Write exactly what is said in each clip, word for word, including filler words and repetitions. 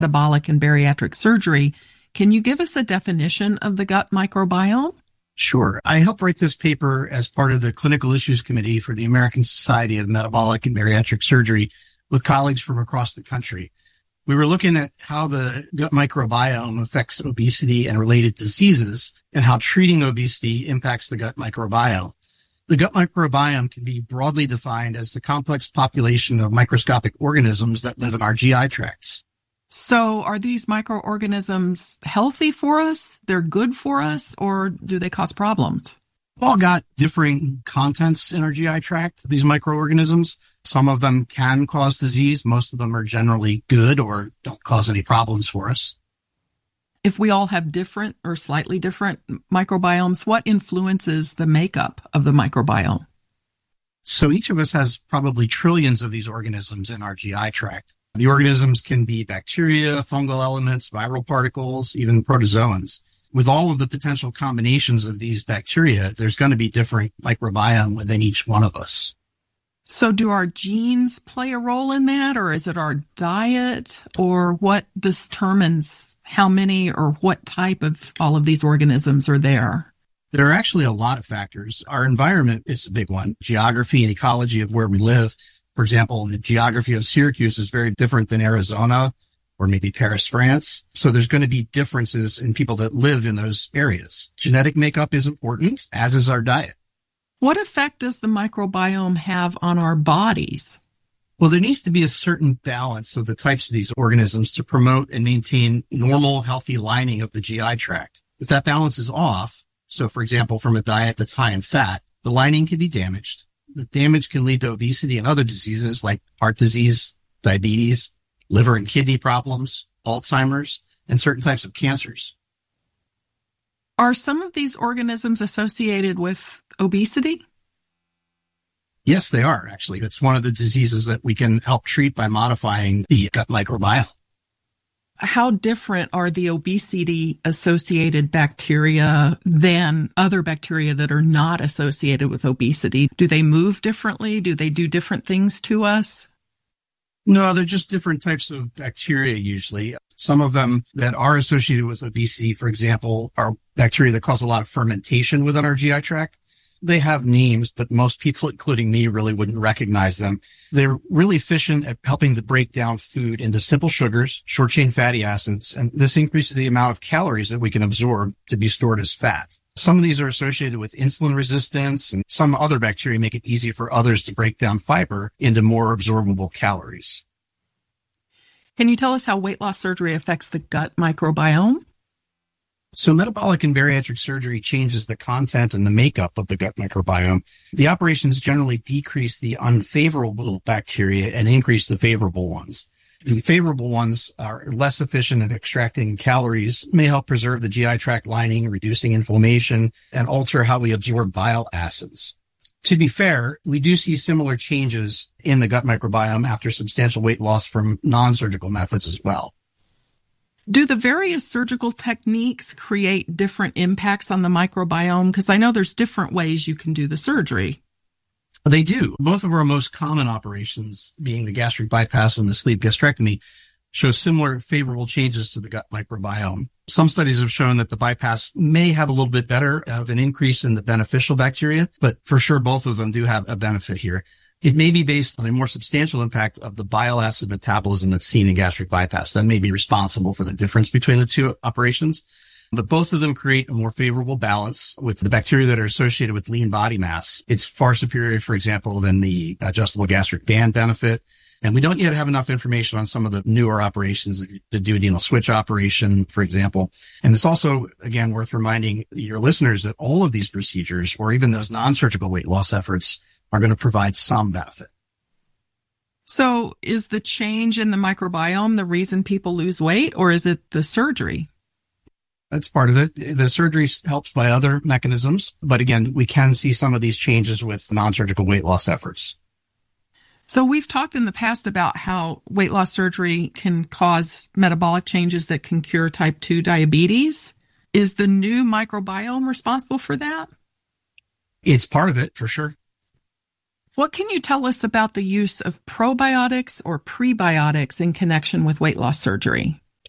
metabolic and bariatric surgery. Can you give us a definition of the gut microbiome? Sure. I helped write this paper as part of the Clinical Issues Committee for the American Society of Metabolic and Bariatric Surgery with colleagues from across the country. We were looking at how the gut microbiome affects obesity and related diseases and how treating obesity impacts the gut microbiome. The gut microbiome can be broadly defined as the complex population of microscopic organisms that live in our G I tracts. So are these microorganisms healthy for us? They're good for us, or do they cause problems? We've all got differing contents in our G I tract, these microorganisms. Some of them can cause disease. Most of them are generally good or don't cause any problems for us. If we all have different or slightly different microbiomes, what influences the makeup of the microbiome? So each of us has probably trillions of these organisms in our G I tract. The organisms can be bacteria, fungal elements, viral particles, even protozoans. With all of the potential combinations of these bacteria, there's going to be different microbiome within each one of us. So do our genes play a role in that, or is it our diet, or what determines how many or what type of all of these organisms are there? There are actually a lot of factors. Our environment is a big one. Geography and ecology of where we live. For example, the geography of Syracuse is very different than Arizona or maybe Paris, France. So there's going to be differences in people that live in those areas. Genetic makeup is important, as is our diet. What effect does the microbiome have on our bodies? Well, there needs to be a certain balance of the types of these organisms to promote and maintain normal, healthy lining of the G I tract. If that balance is off, so for example, from a diet that's high in fat, the lining can be damaged. The damage can lead to obesity and other diseases like heart disease, diabetes, liver and kidney problems, Alzheimer's, and certain types of cancers. Are some of these organisms associated with obesity? Yes, they are, actually. It's one of the diseases that we can help treat by modifying the gut microbiome. How different are the obesity-associated bacteria than other bacteria that are not associated with obesity? Do they move differently? Do they do different things to us? No, they're just different types of bacteria usually. Some of them that are associated with obesity, for example, are bacteria that cause a lot of fermentation within our G I tract. They have names, but most people, including me, really wouldn't recognize them. They're really efficient at helping to break down food into simple sugars, short-chain fatty acids, and this increases the amount of calories that we can absorb to be stored as fat. Some of these are associated with insulin resistance, and some other bacteria make it easy for others to break down fiber into more absorbable calories. Can you tell us how weight loss surgery affects the gut microbiome? So metabolic and bariatric surgery changes the content and the makeup of the gut microbiome. The operations generally decrease the unfavorable bacteria and increase the favorable ones. The favorable ones are less efficient at extracting calories, may help preserve the G I tract lining, reducing inflammation, and alter how we absorb bile acids. To be fair, we do see similar changes in the gut microbiome after substantial weight loss from non-surgical methods as well. Do the various surgical techniques create different impacts on the microbiome? Because I know there's different ways you can do the surgery. They do. Both of our most common operations, being the gastric bypass and the sleeve gastrectomy, show similar favorable changes to the gut microbiome. Some studies have shown that the bypass may have a little bit better of an increase in the beneficial bacteria, but for sure both of them do have a benefit here. It may be based on a more substantial impact of the bile acid metabolism that's seen in gastric bypass. That may be responsible for the difference between the two operations. But both of them create a more favorable balance with the bacteria that are associated with lean body mass. It's far superior, for example, than the adjustable gastric band benefit. And we don't yet have enough information on some of the newer operations, the duodenal switch operation, for example. And it's also, again, worth reminding your listeners that all of these procedures, or even those non-surgical weight loss efforts, are going to provide some benefit. So is the change in the microbiome the reason people lose weight, or is it the surgery? That's part of it. The surgery helps by other mechanisms, but again, we can see some of these changes with non-surgical weight loss efforts. So we've talked in the past about how weight loss surgery can cause metabolic changes that can cure type two diabetes. Is the new microbiome responsible for that? It's part of it, for sure. What can you tell us about the use of probiotics or prebiotics in connection with weight loss surgery?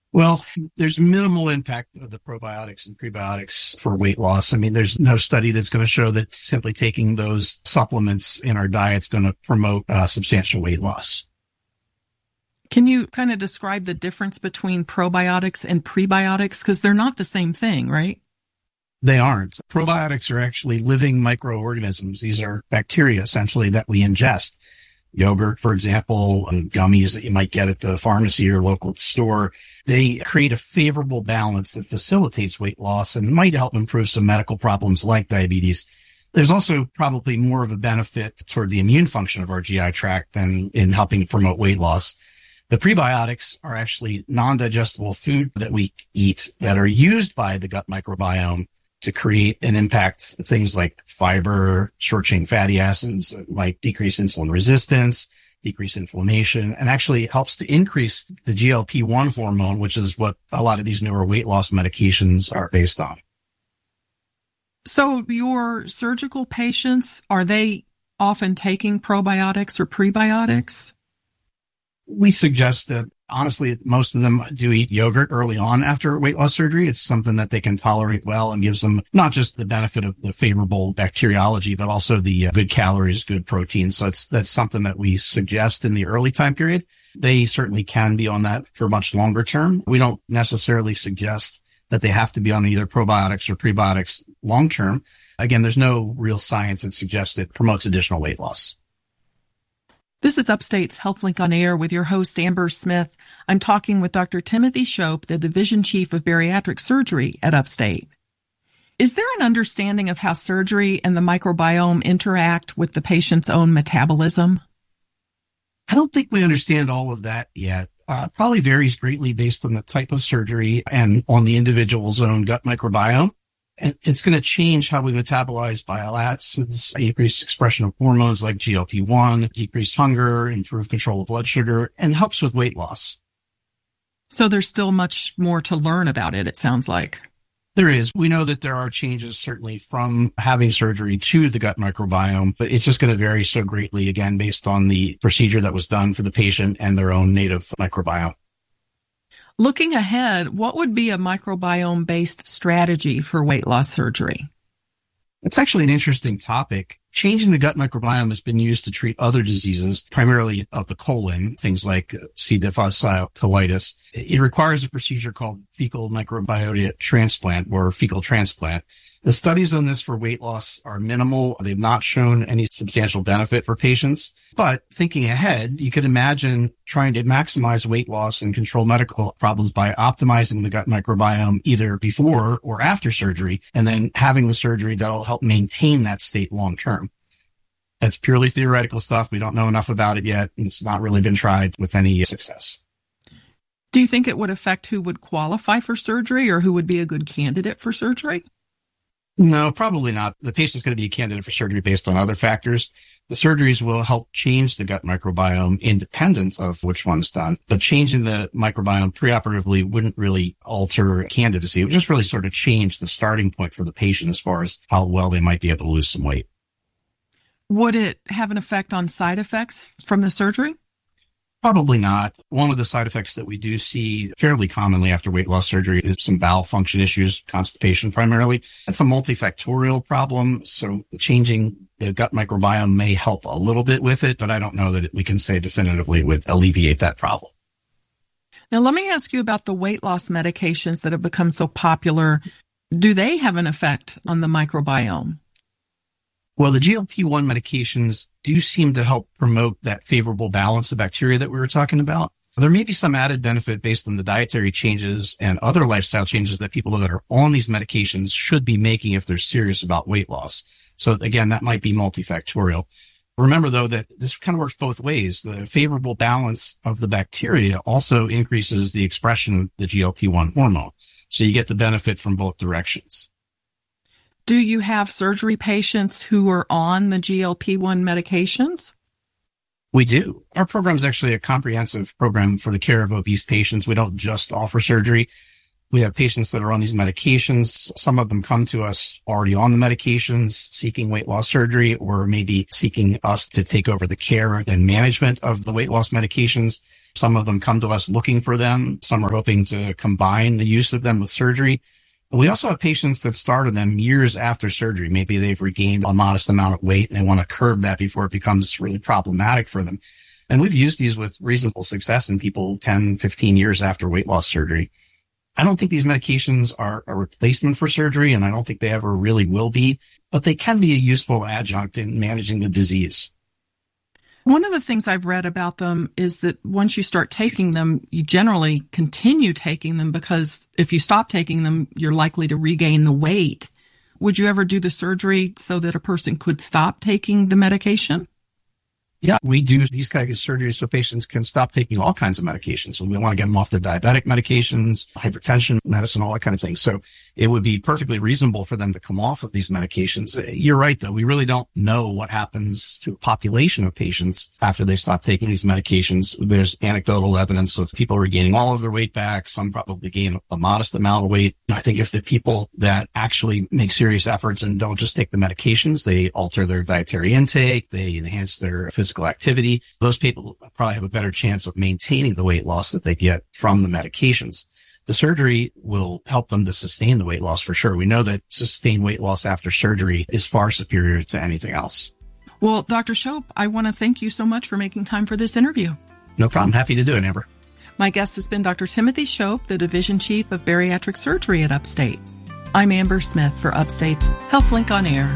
Well, there's minimal impact of the probiotics and prebiotics for weight loss. I mean, there's no study that's going to show that simply taking those supplements in our diet is going to promote uh, substantial weight loss. Can you kind of describe the difference between probiotics and prebiotics? Because they're not the same thing, right? They aren't. Probiotics are actually living microorganisms. These are bacteria, essentially, that we ingest. Yogurt, for example, and gummies that you might get at the pharmacy or local store, they create a favorable balance that facilitates weight loss and might help improve some medical problems like diabetes. There's also probably more of a benefit toward the immune function of our G I tract than in helping promote weight loss. The prebiotics are actually non-digestible food that we eat that are used by the gut microbiome to create and impact things like fiber, short-chain fatty acids, like decrease insulin resistance, decrease inflammation, and actually helps to increase the G L P one hormone, which is what a lot of these newer weight loss medications are based on. So your surgical patients, are they often taking probiotics or prebiotics? We suggest that, honestly, most of them do eat yogurt early on after weight loss surgery. It's something that they can tolerate well and gives them not just the benefit of the favorable bacteriology, but also the uh, good calories, good protein. So it's, that's something that we suggest in the early time period. They certainly can be on that for much longer term. We don't necessarily suggest that they have to be on either probiotics or prebiotics long term. Again, there's no real science that suggests it promotes additional weight loss. This is Upstate's HealthLink on Air with your host, Amber Smith. I'm talking with Doctor Timothy Shope, the Division Chief of Bariatric Surgery at Upstate. Is there an understanding of how surgery and the microbiome interact with the patient's own metabolism? I don't think we understand all of that yet. Uh, probably varies greatly based on the type of surgery and on the individual's own gut microbiome. And it's going to change how we metabolize bile acids, increase expression of hormones like G L P one, decrease hunger, improve control of blood sugar, and helps with weight loss. So there's still much more to learn about it, it sounds like. There is. We know that there are changes certainly from having surgery to the gut microbiome, but it's just going to vary so greatly, again, based on the procedure that was done for the patient and their own native microbiome. Looking ahead, what would be a microbiome-based strategy for weight loss surgery? It's actually an interesting topic. Changing the gut microbiome has been used to treat other diseases, primarily of the colon, things like C. difficile colitis. It requires a procedure called fecal microbiota transplant or fecal transplant. The studies on this for weight loss are minimal. They've not shown any substantial benefit for patients. But thinking ahead, you could imagine trying to maximize weight loss and control medical problems by optimizing the gut microbiome either before or after surgery, and then having the surgery that'll help maintain that state long term. That's purely theoretical stuff. We don't know enough about it yet, and it's not really been tried with any success. Do you think it would affect who would qualify for surgery or who would be a good candidate for surgery? No, probably not. The patient's going to be a candidate for surgery based on other factors. The surgeries will help change the gut microbiome independent of which one's done, but changing the microbiome preoperatively wouldn't really alter candidacy. It would just really sort of change the starting point for the patient as far as how well they might be able to lose some weight. Would it have an effect on side effects from the surgery? Probably not. One of the side effects that we do see fairly commonly after weight loss surgery is some bowel function issues, constipation primarily. That's a multifactorial problem. So changing the gut microbiome may help a little bit with it, but I don't know that we can say definitively it would alleviate that problem. Now, let me ask you about the weight loss medications that have become so popular. Do they have an effect on the microbiome? Well, the G L P one medications do seem to help promote that favorable balance of bacteria that we were talking about. There may be some added benefit based on the dietary changes and other lifestyle changes that people that are on these medications should be making if they're serious about weight loss. So again, that might be multifactorial. Remember, though, that this kind of works both ways. The favorable balance of the bacteria also increases the expression of the G L P one hormone. So you get the benefit from both directions. Do you have surgery patients who are on the G L P one medications? We do. Our program is actually a comprehensive program for the care of obese patients. We don't just offer surgery. We have patients that are on these medications. Some of them come to us already on the medications, seeking weight loss surgery, or maybe seeking us to take over the care and management of the weight loss medications. Some of them come to us looking for them. Some are hoping to combine the use of them with surgery. And we also have patients that started them years after surgery. Maybe they've regained a modest amount of weight and they want to curb that before it becomes really problematic for them. And we've used these with reasonable success in people ten, fifteen years after weight loss surgery. I don't think these medications are a replacement for surgery, and I don't think they ever really will be, but they can be a useful adjunct in managing the disease. One of the things I've read about them is that once you start taking them, you generally continue taking them because if you stop taking them, you're likely to regain the weight. Would you ever do the surgery so that a person could stop taking the medication? Yeah, we do these kinds of surgeries so patients can stop taking all kinds of medications. We want to get them off their diabetic medications, hypertension medicine, all that kind of thing. So it would be perfectly reasonable for them to come off of these medications. You're right, though. We really don't know what happens to a population of patients after they stop taking these medications. There's anecdotal evidence of people regaining all of their weight back. Some probably gain a modest amount of weight. I think if the people that actually make serious efforts and don't just take the medications, they alter their dietary intake, they enhance their physical physical activity, those people probably have a better chance of maintaining the weight loss that they get from the medications. The surgery will help them to sustain the weight loss for sure. We know that sustained weight loss after surgery is far superior to anything else. Well, Doctor Shope, I want to thank you so much for making time for this interview. No problem. Happy to do it, Amber. My guest has been Doctor Timothy Shope, the Division Chief of Bariatric Surgery at Upstate. I'm Amber Smith for Upstate's HealthLink on Air.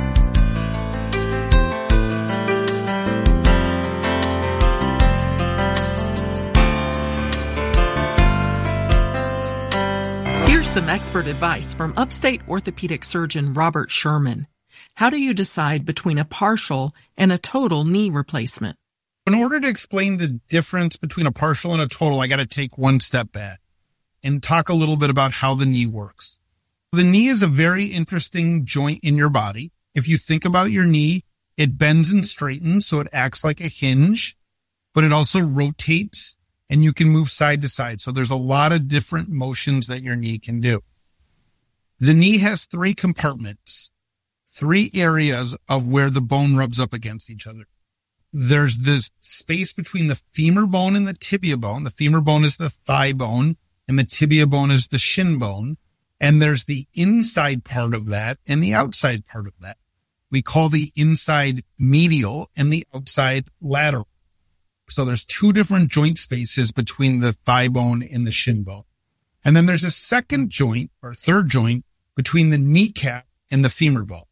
Here's some expert advice from Upstate orthopedic surgeon Robert Sherman. How do you decide between a partial and a total knee replacement? In order to explain the difference between a partial and a total, I got to take one step back and talk a little bit about how the knee works. The knee is a very interesting joint in your body. If you think about your knee, it bends and straightens, so it acts like a hinge, but it also rotates and you can move side to side. So there's a lot of different motions that your knee can do. The knee has three compartments, three areas of where the bone rubs up against each other. There's this space between the femur bone and the tibia bone. The femur bone is the thigh bone and the tibia bone is the shin bone. And there's the inside part of that and the outside part of that. We call the inside medial and the outside lateral. So there's two different joint spaces between the thigh bone and the shin bone. And then there's a second joint or third joint between the kneecap and the femur bone.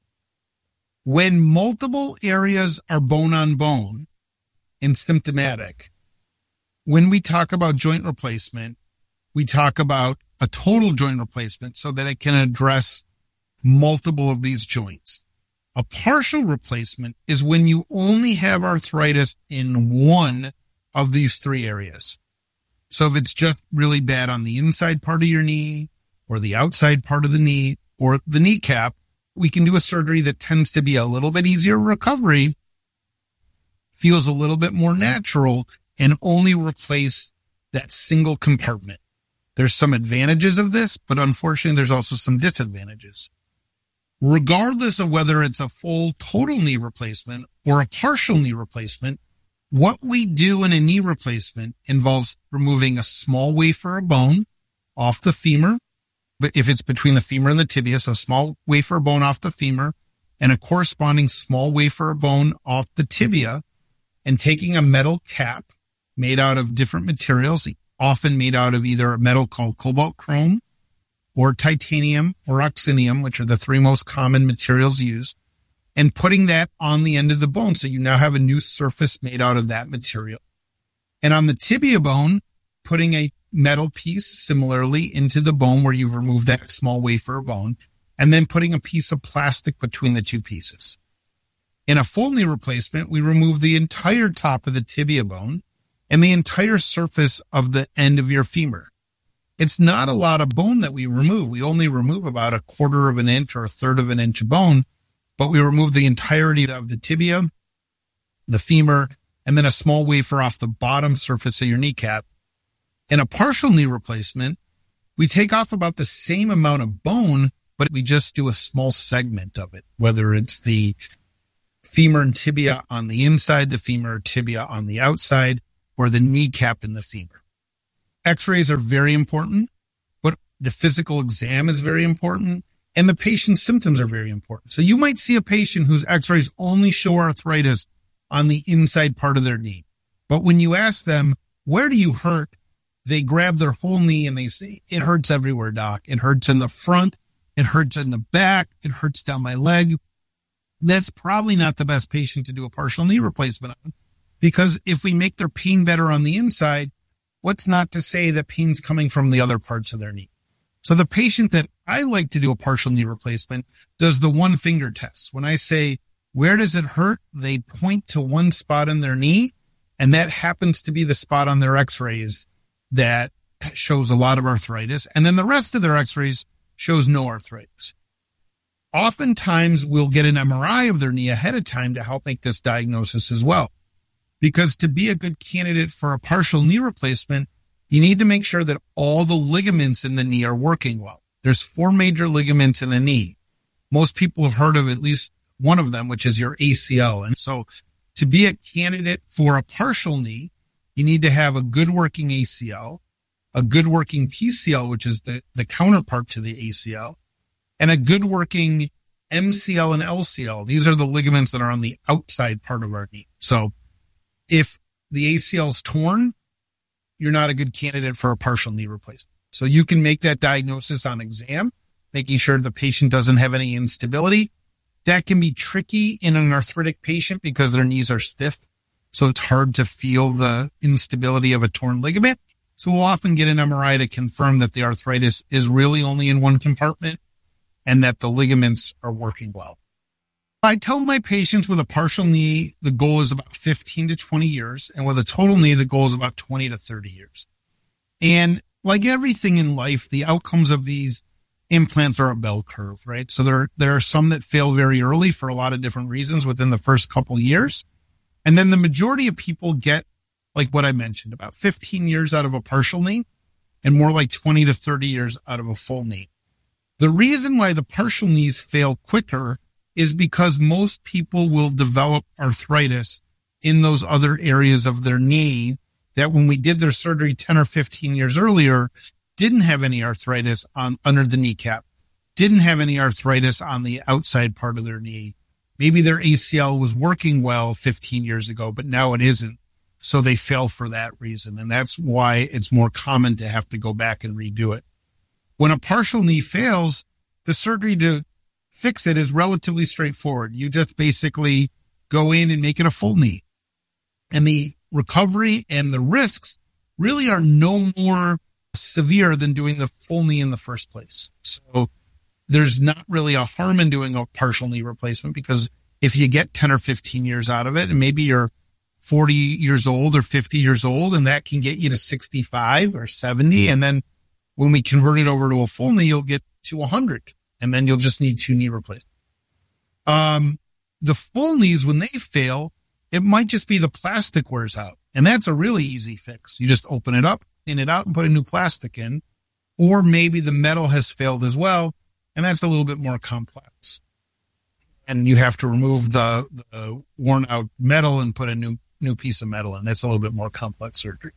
When multiple areas are bone on bone and symptomatic, when we talk about joint replacement, we talk about a total joint replacement so that it can address multiple of these joints. A partial replacement is when you only have arthritis in one of these three areas. So if it's just really bad on the inside part of your knee or the outside part of the knee or the kneecap, we can do a surgery that tends to be a little bit easier recovery, feels a little bit more natural, and only replace that single compartment. There's some advantages of this, but unfortunately, there's also some disadvantages. Regardless of whether it's a full total knee replacement or a partial knee replacement, what we do in a knee replacement involves removing a small wafer of bone off the femur, but if it's between the femur and the tibia, so a small wafer of bone off the femur and a corresponding small wafer of bone off the tibia, and taking a metal cap made out of different materials, often made out of either a metal called cobalt chrome or titanium or oxinium, which are the three most common materials used, and putting that on the end of the bone. So you now have a new surface made out of that material. And on the tibia bone, putting a metal piece similarly into the bone where you've removed that small wafer of bone, and then putting a piece of plastic between the two pieces. In a full knee replacement, we remove the entire top of the tibia bone and the entire surface of the end of your femur. It's not a lot of bone that we remove. We only remove about a quarter of an inch or a third of an inch of bone, but we remove the entirety of the tibia, the femur, and then a small wafer off the bottom surface of your kneecap. In a partial knee replacement, we take off about the same amount of bone, but we just do a small segment of it, whether it's the femur and tibia on the inside, the femur or tibia on the outside. or the kneecap and the femur. X-rays are very important, but the physical exam is very important, and the patient's symptoms are very important. So you might see a patient whose X-rays only show arthritis on the inside part of their knee. But when you ask them, where do you hurt? They grab their whole knee and they say, it hurts everywhere, doc. It hurts in the front. It hurts in the back. It hurts down my leg. That's probably not the best patient to do a partial knee replacement on, because if we make their pain better on the inside, what's not to say that pain's coming from the other parts of their knee? So the patient that I like to do a partial knee replacement does the one finger test. When I say, where does it hurt? They point to one spot in their knee, and that happens to be the spot on their X-rays that shows a lot of arthritis. And then the rest of their X-rays shows no arthritis. Oftentimes we'll get an M R I of their knee ahead of time to help make this diagnosis as well. Because to be a good candidate for a partial knee replacement, you need to make sure that all the ligaments in the knee are working well. There's four major ligaments in the knee. Most people have heard of at least one of them, which is your A C L. And so to be a candidate for a partial knee, you need to have a good working A C L, a good working P C L, which is the, the counterpart to the A C L, and a good working M C L and L C L. These are the ligaments that are on the outside part of our knee. So if the A C L is torn, you're not a good candidate for a partial knee replacement. So you can make that diagnosis on exam, making sure the patient doesn't have any instability. That can be tricky in an arthritic patient because their knees are stiff. So it's hard to feel the instability of a torn ligament. So we'll often get an M R I to confirm that the arthritis is really only in one compartment and that the ligaments are working well. I tell my patients with a partial knee, the goal is about fifteen to twenty years. And with a total knee, the goal is about twenty to thirty years. And like everything in life, the outcomes of these implants are a bell curve, right? So there, there are some that fail very early for a lot of different reasons within the first couple years. And then the majority of people get, like what I mentioned, about fifteen years out of a partial knee and more like twenty to thirty years out of a full knee. The reason why the partial knees fail quicker is because most people will develop arthritis in those other areas of their knee that when we did their surgery ten or fifteen years earlier, didn't have any arthritis on under the kneecap, didn't have any arthritis on the outside part of their knee. Maybe their A C L was working well fifteen years ago, but now it isn't. So they fail for that reason. And that's why it's more common to have to go back and redo it. When a partial knee fails, the surgery to fix it is relatively straightforward. You just basically go in and make it a full knee. And the recovery and the risks really are no more severe than doing the full knee in the first place. So there's not really a harm in doing a partial knee replacement because if you get ten or fifteen years out of it, and maybe you're forty years old or fifty years old, and that can get you to sixty-five or seventy. And then when we convert it over to a full knee, you'll get to one hundred, and then you'll just need two knee replacements. Um, the full knees, when they fail, it might just be the plastic wears out. And that's a really easy fix. You just open it up, in it out, and put a new plastic in. Or maybe the metal has failed as well, and that's a little bit more complex. And you have to remove the, the worn out metal and put a new new piece of metal in. That's a little bit more complex surgery.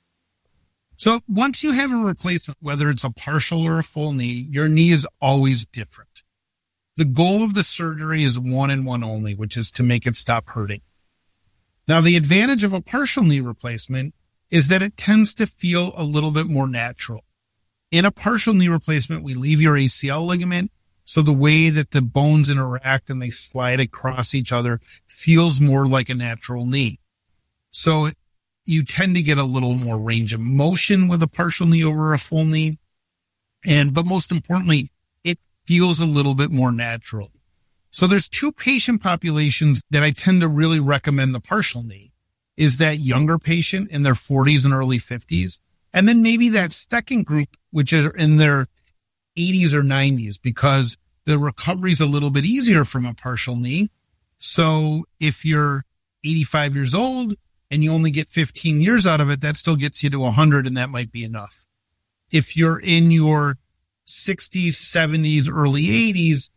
So once you have a replacement, whether it's a partial or a full knee, your knee is always different. The goal of the surgery is one and one only, which is to make it stop hurting. Now, the advantage of a partial knee replacement is that it tends to feel a little bit more natural. In a partial knee replacement, we leave your A C L ligament, so the way that the bones interact and they slide across each other feels more like a natural knee. So you tend to get a little more range of motion with a partial knee over a full knee. And, but most importantly, it feels a little bit more natural. So there's two patient populations that I tend to really recommend the partial knee, is that younger patient in their forties and early fifties. And then maybe that second group, which are in their eighties or nineties, because the recovery is a little bit easier from a partial knee. So if you're eighty-five years old and you only get fifteen years out of it, that still gets you to one hundred, and that might be enough. If you're in your sixties, seventies, early eighties,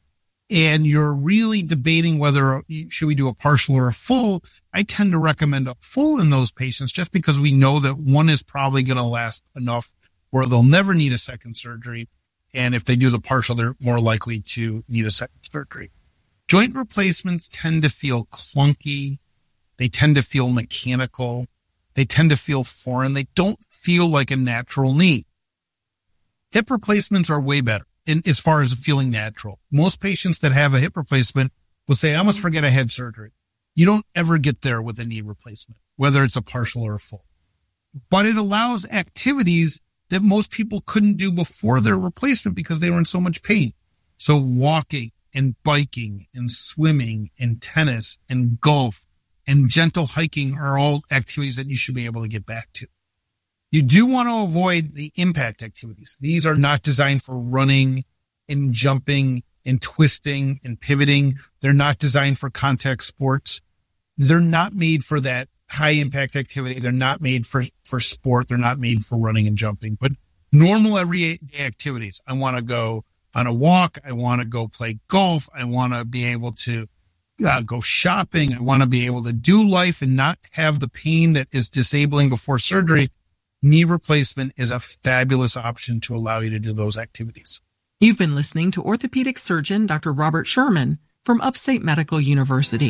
and you're really debating whether should we do a partial or a full, I tend to recommend a full in those patients just because we know that one is probably going to last enough where they'll never need a second surgery. And if they do the partial, they're more likely to need a second surgery. Joint replacements tend to feel clunky. They tend to feel mechanical. They tend to feel foreign. They don't feel like a natural knee. Hip replacements are way better in, as far as feeling natural. Most patients that have a hip replacement will say, I almost forget I had surgery. You don't ever get there with a knee replacement, whether it's a partial or a full. But it allows activities that most people couldn't do before their replacement because they were in so much pain. So walking and biking and swimming and tennis and golf and gentle hiking are all activities that you should be able to get back to. You do want to avoid the impact activities. These are not designed for running and jumping and twisting and pivoting. They're not designed for contact sports. They're not made for that high impact activity. They're not made for, for sport. They're not made for running and jumping, but normal everyday activities. I want to go on a walk. I want to go play golf. I want to be able to uh, go shopping. I want to be able to do life and not have the pain that is disabling before surgery. Knee replacement is a fabulous option to allow you to do those activities. You've been listening to orthopedic surgeon Doctor Robert Sherman from Upstate Medical University.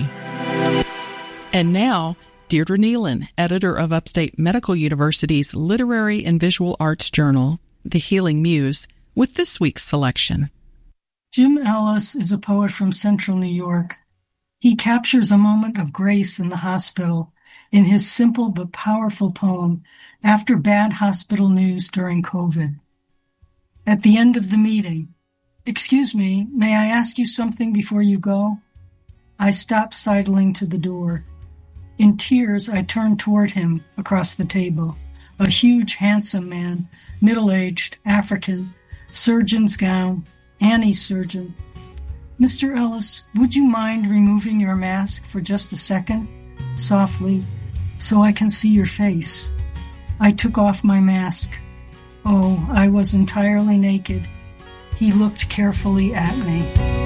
And now, Deirdre Nealon, editor of Upstate Medical University's Literary and Visual Arts Journal, The Healing Muse, with this week's selection. Jim Ellis is a poet from Central New York. He captures a moment of grace in the hospital in his simple but powerful poem, After Bad Hospital News During COVID. At the end of the meeting, "Excuse me, may I ask you something before you go?" I stopped sidling to the door. In tears, I turned toward him across the table, a huge, handsome man, middle-aged, African, surgeon's gown, Annie's surgeon. "Mister Ellis, would you mind removing your mask for just a second?" Softly, "so I can see your face." I took off my mask. Oh, I was entirely naked. He looked carefully at me.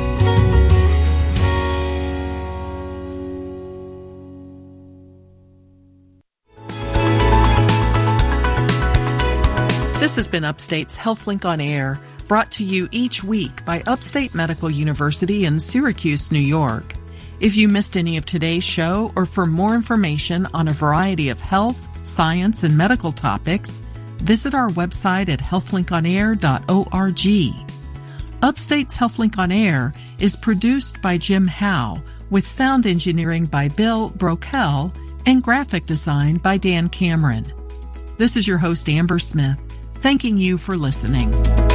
This has been Upstate's HealthLink on Air, brought to you each week by Upstate Medical University in Syracuse, New York. If you missed any of today's show, or for more information on a variety of health, science, and medical topics, visit our website at health link on air dot org. Upstate's HealthLink on Air is produced by Jim Howe, with sound engineering by Bill Brokel and graphic design by Dan Cameron. This is your host, Amber Smith, thanking you for listening.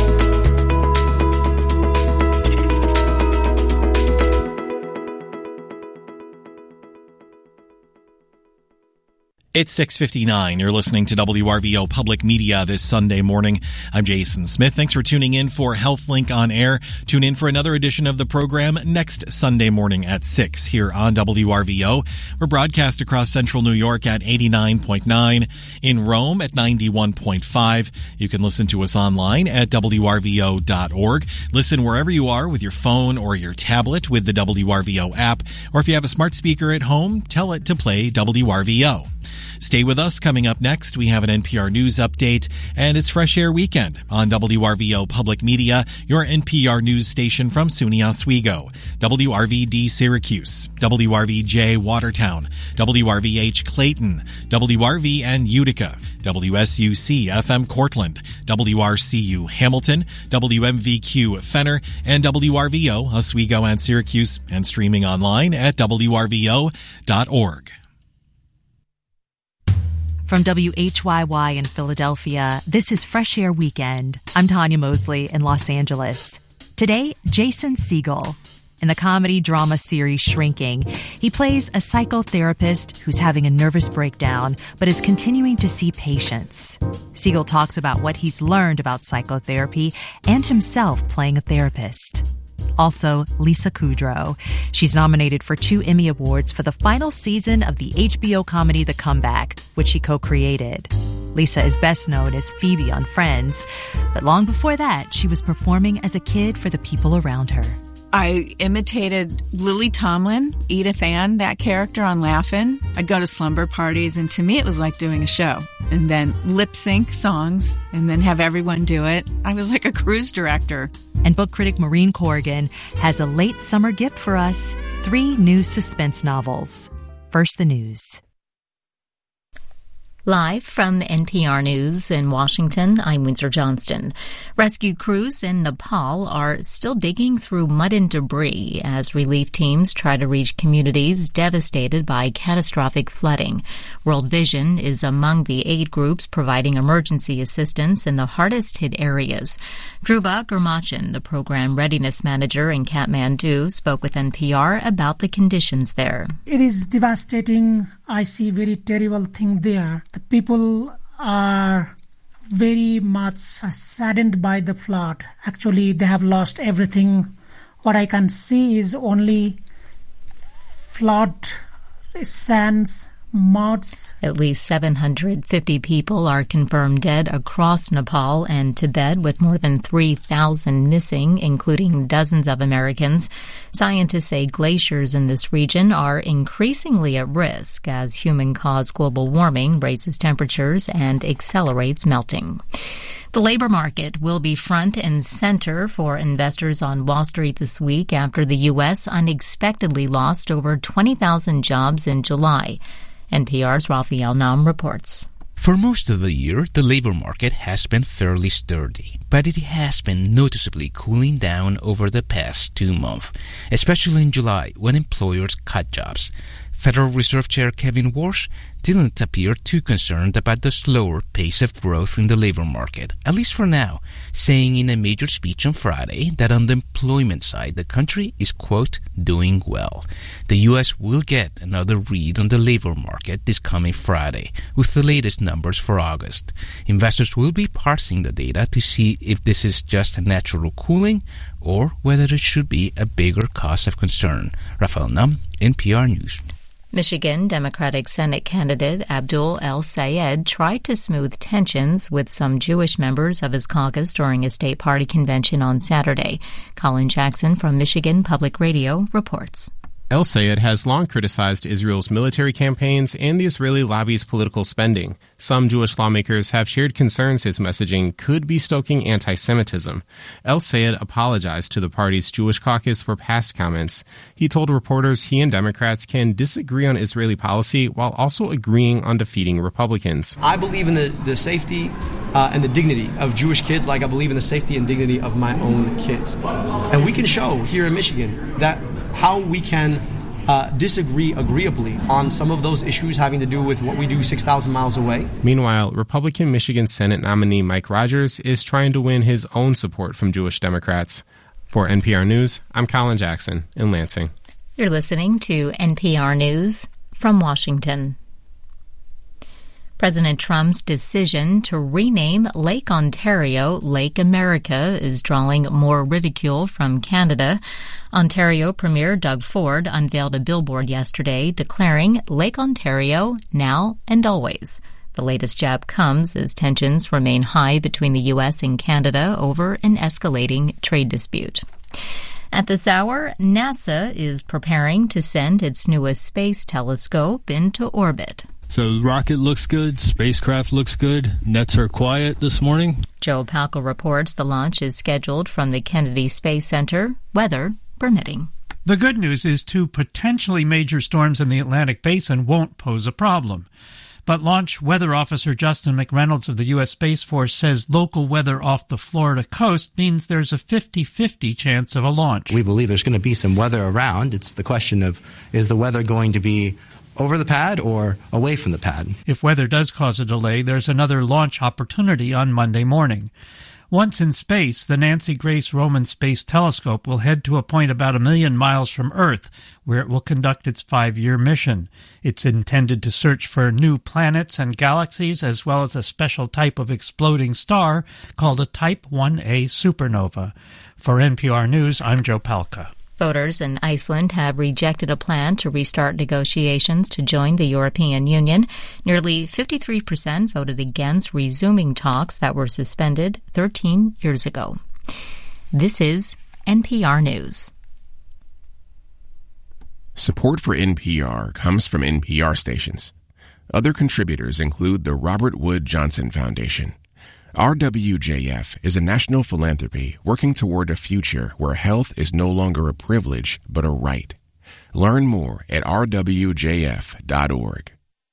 It's six fifty-nine. You're listening to W R V O Public Media this Sunday morning. I'm Jason Smith. Thanks for tuning in for HealthLink on Air. Tune in for another edition of the program next Sunday morning at six here on W R V O. We're broadcast across central New York at eighty-nine point nine, in Rome at ninety-one point five. You can listen to us online at W R V O dot org. Listen wherever you are with your phone or your tablet with the W R V O app. Or if you have a smart speaker at home, tell it to play W R V O. Stay with us. Coming up next, we have an N P R News update, and it's Fresh Air Weekend on W R V O Public Media, your N P R News station from SUNY Oswego, W R V D Syracuse, W R V J Watertown, W R V H Clayton, W R V N Utica, W S U C F M Cortland, W R C U Hamilton, W M V Q Fenner, and W R V O Oswego and Syracuse, and streaming online at W R V O dot org. From W H Y Y in Philadelphia, this is Fresh Air Weekend. I'm Tanya Mosley in Los Angeles. Today, Jason Segel. In the comedy drama series Shrinking, he plays a psychotherapist who's having a nervous breakdown but is continuing to see patients. Segel talks about what he's learned about psychotherapy and himself playing a therapist. Also, Lisa Kudrow. She's nominated for two Emmy Awards for the final season of the H B O comedy The Comeback, which she co-created. Lisa is best known as Phoebe on Friends, but long before that, she was performing as a kid for the people around her. I imitated Lily Tomlin, Edith Ann, that character on Laugh-In. I'd go to slumber parties, and to me it was like doing a show. And then lip sync songs, and then have everyone do it. I was like a cruise director. And book critic Maureen Corrigan has a late summer gift for us. Three new suspense novels. First, the news. Live from N P R News in Washington, I'm Windsor Johnston. Rescue crews in Nepal are still digging through mud and debris as relief teams try to reach communities devastated by catastrophic flooding. World Vision is among the aid groups providing emergency assistance in the hardest-hit areas. Dhruva Gurmachan, the program readiness manager in Kathmandu, spoke with N P R about the conditions there. It is devastating. I see very terrible thing there. The people are very much saddened by the flood. Actually, they have lost everything. What I can see is only flood, sands, muds. At least seven hundred fifty people are confirmed dead across Nepal and Tibet, with more than three thousand missing, including dozens of Americans. Scientists say glaciers in this region are increasingly at risk as human-caused global warming raises temperatures and accelerates melting. The labor market will be front and center for investors on Wall Street this week after the U S unexpectedly lost over twenty thousand jobs in July. N P R's Raphael Nam reports. For most of the year, the labor market has been fairly sturdy, but it has been noticeably cooling down over the past two months, especially in July when employers cut jobs. Federal Reserve Chair Kevin Warsh didn't appear too concerned about the slower pace of growth in the labor market, at least for now, saying in a major speech on Friday that on the employment side, the country is, quote, doing well. The U S will get another read on the labor market this coming Friday with the latest numbers for August. Investors will be parsing the data to see if this is just a natural cooling or whether it should be a bigger cause of concern. Raphael Nam, N P R News. Michigan Democratic Senate candidate Abdul El-Sayed tried to smooth tensions with some Jewish members of his caucus during a state party convention on Saturday. Colin Jackson from Michigan Public Radio reports. El-Sayed has long criticized Israel's military campaigns and the Israeli lobby's political spending. Some Jewish lawmakers have shared concerns his messaging could be stoking anti-Semitism. El-Sayed apologized to the party's Jewish caucus for past comments. He told reporters he and Democrats can disagree on Israeli policy while also agreeing on defeating Republicans. I believe in the, the safety uh, and the dignity of Jewish kids like I believe in the safety and dignity of my own kids. And we can show here in Michigan that how we can uh, disagree agreeably on some of those issues having to do with what we do six thousand miles away. Meanwhile, Republican Michigan Senate nominee Mike Rogers is trying to win his own support from Jewish Democrats. For N P R News, I'm Colin Jackson in Lansing. You're listening to N P R News from Washington. President Trump's decision to rename Lake Ontario Lake America is drawing more ridicule from Canada. Ontario Premier Doug Ford unveiled a billboard yesterday declaring Lake Ontario now and always. The latest jab comes as tensions remain high between the U S and Canada over an escalating trade dispute. At this hour, NASA is preparing to send its newest space telescope into orbit. So the rocket looks good, spacecraft looks good, nets are quiet this morning. Joe Palca reports the launch is scheduled from the Kennedy Space Center, weather permitting. The good news is two potentially major storms in the Atlantic Basin won't pose a problem. But Launch Weather Officer Justin McReynolds of the U S Space Force says local weather off the Florida coast means there's a fifty-fifty chance of a launch. We believe there's going to be some weather around. It's the question of, is the weather going to be over the pad or away from the pad? If weather does cause a delay, there's another launch opportunity on Monday morning. Once in space, the Nancy Grace Roman Space Telescope will head to a point about a million miles from Earth, where it will conduct its five-year mission. It's intended to search for new planets and galaxies, as well as a special type of exploding star called a Type one A supernova. For N P R News, I'm Joe Palca. Voters in Iceland have rejected a plan to restart negotiations to join the European Union. Nearly fifty-three percent voted against resuming talks that were suspended thirteen years ago. This is N P R News. Support for N P R comes from N P R stations. Other contributors include the Robert Wood Johnson Foundation. R W J F is a national philanthropy working toward a future where health is no longer a privilege, but a right. Learn more at r w j f dot org.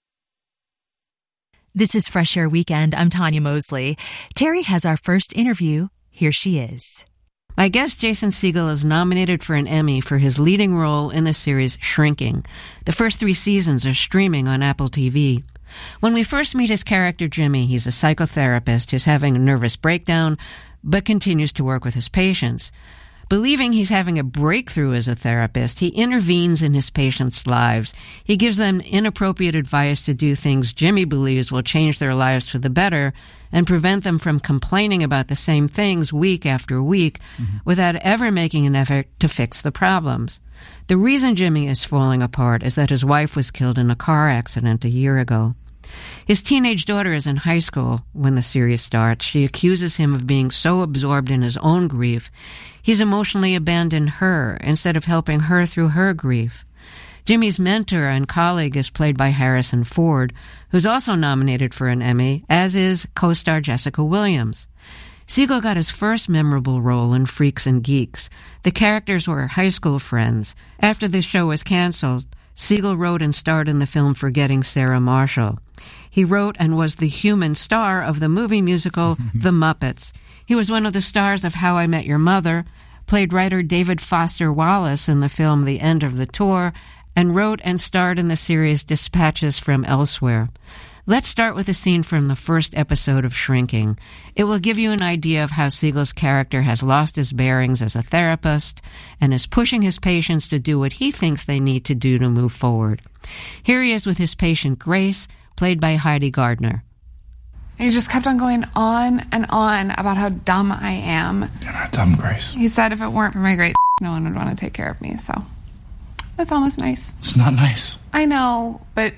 This is Fresh Air Weekend. I'm Tanya Mosley. Terry has our first interview. Here she is. My guest, Jason Segel, is nominated for an Emmy for his leading role in the series Shrinking. The first three seasons are streaming on Apple T V. When we first meet his character, Jimmy, he's a psychotherapist who's having a nervous breakdown, but continues to work with his patients. Believing he's having a breakthrough as a therapist, he intervenes in his patients' lives. He gives them inappropriate advice to do things Jimmy believes will change their lives for the better and prevent them from complaining about the same things week after week mm-hmm. without ever making an effort to fix the problems. The reason Jimmy is falling apart is that his wife was killed in a car accident a year ago. His teenage daughter is in high school when the series starts. She accuses him of being so absorbed in his own grief, he's emotionally abandoned her instead of helping her through her grief. Jimmy's mentor and colleague is played by Harrison Ford, who's also nominated for an Emmy, as is co-star Jessica Williams. Segel got his first memorable role in Freaks and Geeks. The characters were high school friends. After the show was canceled, Segel wrote and starred in the film Forgetting Sarah Marshall. He wrote and was the human star of the movie musical The Muppets. He was one of the stars of How I Met Your Mother, played writer David Foster Wallace in the film The End of the Tour, and wrote and starred in the series Dispatches from Elsewhere. Let's start with a scene from the first episode of Shrinking. It will give you an idea of how Segel's character has lost his bearings as a therapist and is pushing his patients to do what he thinks they need to do to move forward. Here he is with his patient Grace, played by Heidi Gardner. He just kept on going on and on about how dumb I am. You're not dumb, Grace. He said if it weren't for my great no one would want to take care of me, so that's almost nice. It's not nice. I know, but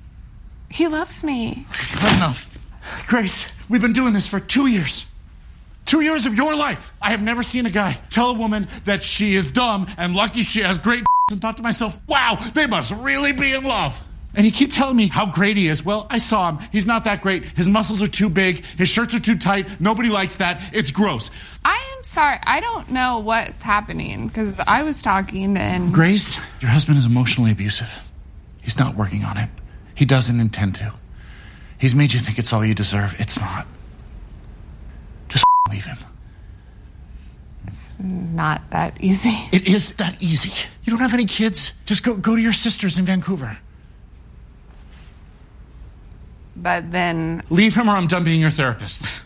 he loves me. Enough. Grace, we've been doing this for two years. Two years of your life. I have never seen a guy tell a woman that she is dumb and lucky she has great and thought to myself, wow, they must really be in love. And you keep telling me how great he is. Well, I saw him. He's not that great. His muscles are too big. His shirts are too tight. Nobody likes that. It's gross. I am sorry. I don't know what's happening because I was talking and... Grace, your husband is emotionally abusive. He's not working on it. He doesn't intend to. He's made you think it's all you deserve. It's not. Just leave him. It's not that easy. It is that easy. You don't have any kids. Just go, go to your sisters in Vancouver. But then... Leave him or I'm done being your therapist.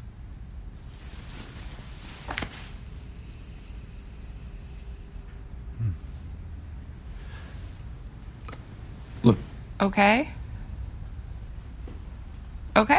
Look. Okay. Okay.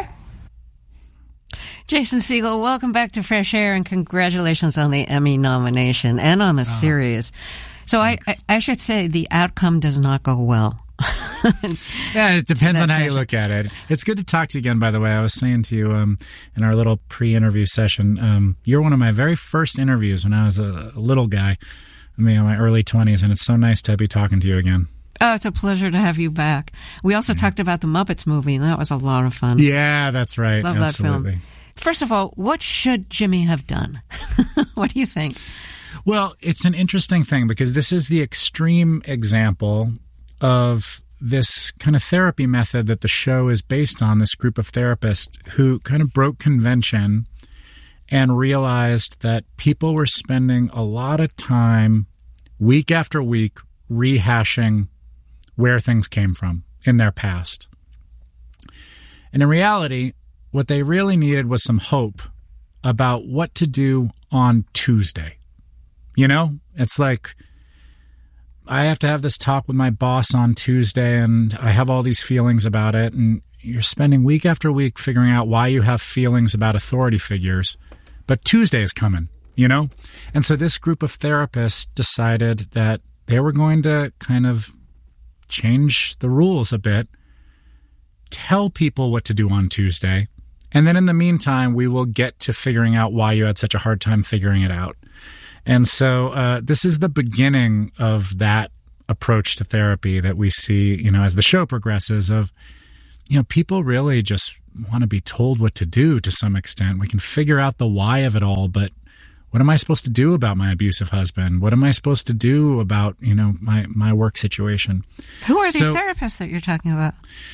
Jason Segel, welcome back to Fresh Air and congratulations on the Emmy nomination and on the oh, series. So I, I, I should say the outcome does not go well. Yeah, it depends on how you look at it. It's good to talk to you again, by the way. I was saying to you um, in our little pre-interview session, um, you're one of my very first interviews when I was a, a little guy, I mean, in my early twenties, and it's so nice to be talking to you again. Oh, it's a pleasure to have you back. We also yeah. talked about the Muppets movie, and that was a lot of fun. Yeah, that's right. Love Absolutely. that film. First of all, what should Jimmy have done? What do you think? Well, it's an interesting thing because this is the extreme example of this kind of therapy method that the show is based on, this group of therapists who kind of broke convention and realized that people were spending a lot of time week after week rehashing where things came from in their past. And in reality, what they really needed was some hope about what to do on Tuesday. You know, it's like, I have to have this talk with my boss on Tuesday, and I have all these feelings about it, and you're spending week after week figuring out why you have feelings about authority figures, but Tuesday is coming, you know? And so this group of therapists decided that they were going to kind of change the rules a bit, tell people what to do on Tuesday, and then in the meantime, we will get to figuring out why you had such a hard time figuring it out. And so uh, this is the beginning of that approach to therapy that we see, you know, as the show progresses of, you know, people really just want to be told what to do to some extent. We can figure out the why of it all, but what am I supposed to do about my abusive husband? What am I supposed to do about, you know, my, my work situation? Who are these so, therapists that you're talking about?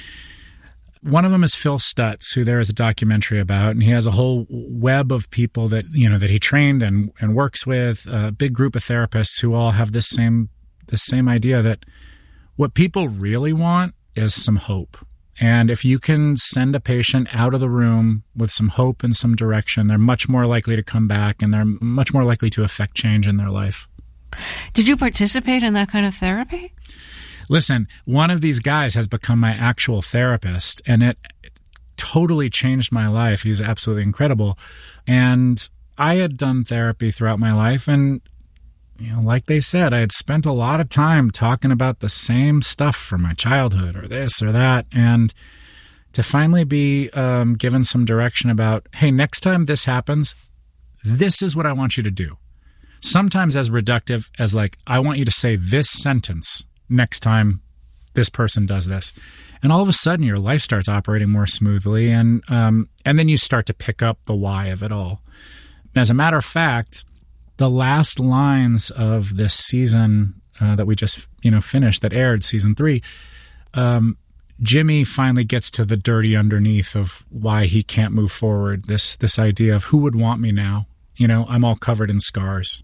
One of them is Phil Stutz, who there is a documentary about, and he has a whole web of people that, you know, that he trained and, and works with, a big group of therapists who all have this same, this same idea that what people really want is some hope. And if you can send a patient out of the room with some hope and some direction, they're much more likely to come back, and they're much more likely to affect change in their life. Did you participate in that kind of therapy? Listen, one of these guys has become my actual therapist, and it totally changed my life. He's absolutely incredible. And I had done therapy throughout my life, and you know, like they said, I had spent a lot of time talking about the same stuff from my childhood or this or that. And to finally be um, given some direction about, hey, next time this happens, this is what I want you to do. Sometimes as reductive as like, I want you to say this sentence next time this person does this. And all of a sudden your life starts operating more smoothly. And, um, and then you start to pick up the why of it all. And as a matter of fact, the last lines of this season uh, that we just, you know, finished, that aired, season three, um, Jimmy finally gets to the dirty underneath of why he can't move forward. This this idea of who would want me now? You know, I'm all covered in scars.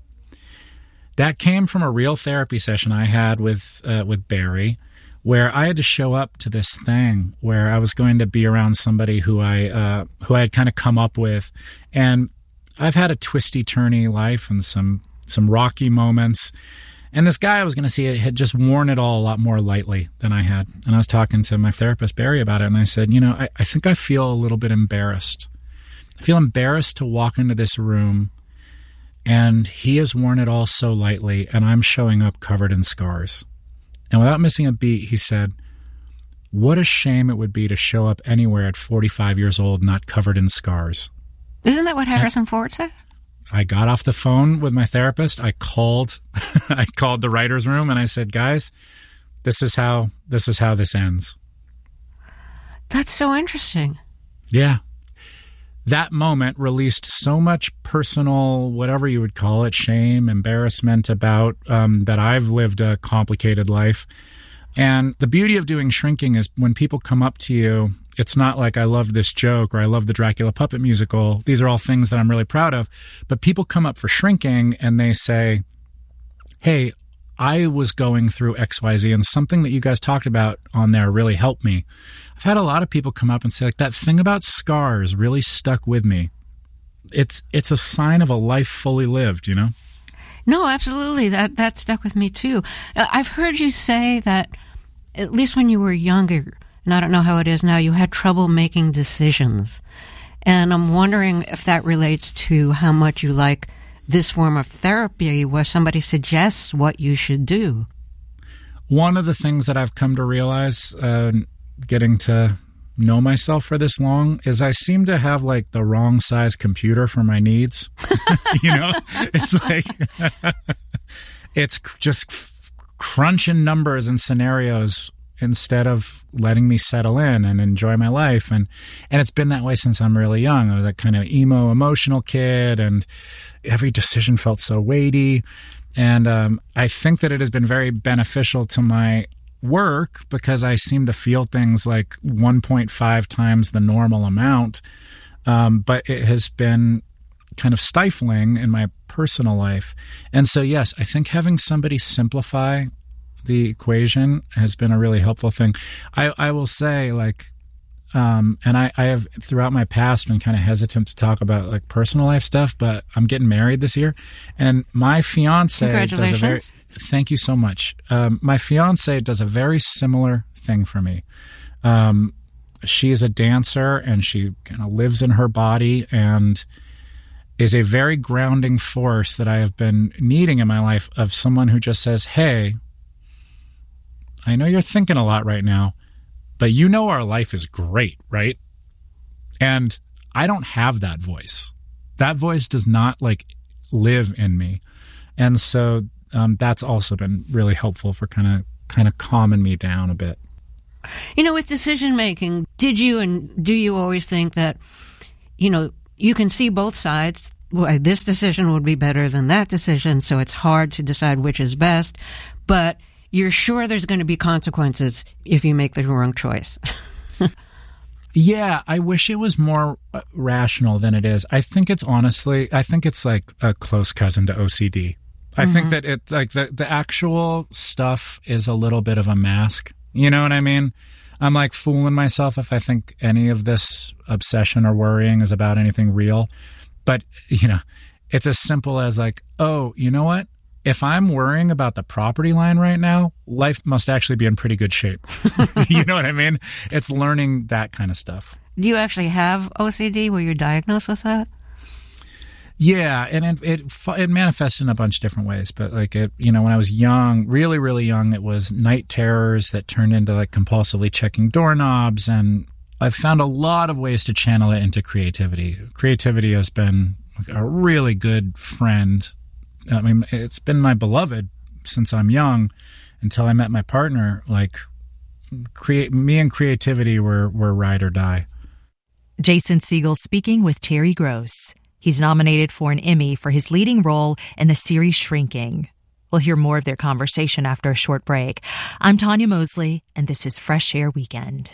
That came from a real therapy session I had with uh, with Barry, where I had to show up to this thing where I was going to be around somebody who I uh, who I had kind of come up with, and I've had a twisty-turny life and some some rocky moments. And this guy I was going to see it had just worn it all a lot more lightly than I had. And I was talking to my therapist, Barry, about it. And I said, you know, I, I think I feel a little bit embarrassed. I feel embarrassed to walk into this room and he has worn it all so lightly and I'm showing up covered in scars. And without missing a beat, he said, what a shame it would be to show up anywhere at forty-five years old not covered in scars. Isn't that what Harrison Ford says? I got off the phone with my therapist. I called, I called the writer's room and I said, guys, this is how, this is how this ends. That's so interesting. Yeah. That moment released so much personal, whatever you would call it, shame, embarrassment about um, that I've lived a complicated life. And the beauty of doing shrinking is when people come up to you, it's not like I loved this joke or I love the Dracula puppet musical. These are all things that I'm really proud of. But people come up for shrinking and they say, hey, I was going through X Y Z and something that you guys talked about on there really helped me. I've had a lot of people come up and say, like, that thing about scars really stuck with me. It's it's a sign of a life fully lived, you know? No, absolutely. That that stuck with me too. I've heard you say that at least when you were younger, and I don't know how it is now, you had trouble making decisions. And I'm wondering if that relates to how much you like this form of therapy where somebody suggests what you should do. One of the things that I've come to realize, uh, getting to know myself for this long, is I seem to have like the wrong size computer for my needs. You know, it's like, it's just crunching numbers and scenarios instead of letting me settle in and enjoy my life. And, and it's been that way since I'm really young. I was that kind of emo, emotional kid, and every decision felt so weighty. And um, I think that it has been very beneficial to my work because I seem to feel things like one point five times the normal amount. Um, but it has been kind of stifling in my personal life. And so, yes, I think having somebody simplify the equation has been a really helpful thing. I, I will say, like, um, and I, I have throughout my past been kind of hesitant to talk about like personal life stuff, but I'm getting married this year, and my fiance Congratulations. does a very, thank you so much. Um, my fiance does a very similar thing for me. Um, she is a dancer and she kind of lives in her body and is a very grounding force that I have been needing in my life, of someone who just says, hey, I know you're thinking a lot right now, but you know our life is great, right? And I don't have that voice. That voice does not like live in me. And so um, that's also been really helpful for kind of kind of calming me down a bit. You know, with decision making, did you and do you always think that, you know, you can see both sides? Well, this decision would be better than that decision, so it's hard to decide which is best, but you're sure there's going to be consequences if you make the wrong choice. Yeah, I wish it was more rational than it is. I think it's honestly, I think it's like a close cousin to O C D. I mm-hmm. think that it, like the, the actual stuff is a little bit of a mask. You know what I mean? I'm like fooling myself if I think any of this obsession or worrying is about anything real. But, you know, it's as simple as like, oh, you know what? If I'm worrying about the property line right now, life must actually be in pretty good shape. You know what I mean? It's learning that kind of stuff. Do you actually have O C D? Were you diagnosed with that? Yeah, and it, it it manifests in a bunch of different ways. But like, it, you know, when I was young, really, really young, it was night terrors that turned into like compulsively checking doorknobs. And I've found a lot of ways to channel it into creativity. Creativity has been a really good friend. I mean, it's been my beloved since I'm young until I met my partner. Like, create me and creativity were, were ride or die. Jason Segel speaking with Terry Gross. He's nominated for an Emmy for his leading role in the series Shrinking. We'll hear more of their conversation after a short break. I'm Tanya Mosley, and this is Fresh Air Weekend.